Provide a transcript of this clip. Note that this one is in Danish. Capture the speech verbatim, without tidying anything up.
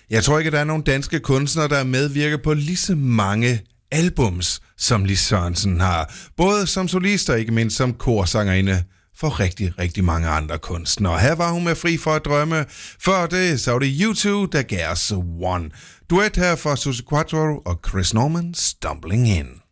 Jeg tror ikke, at der er nogen danske kunstnere, der medvirker på lige så mange albums, som Lis Sørensen har. Både som solist og ikke mindst som korsangerinde for rigtig, rigtig mange andre kunstnere. Her var hun med Fri for at drømme. Før det, så var det U to, der gav os One. Duet her fra Suzi Quatro og Chris Norman, Stumbling In.